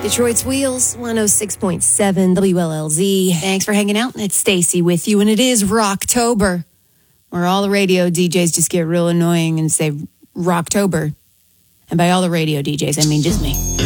Detroit's Wheels, 106.7 WLLZ. Thanks for hanging out. It's Stacy with you, and it is Rocktober, where all the radio DJs just get real annoying and say Rocktober. And by all the radio DJs, I mean just me.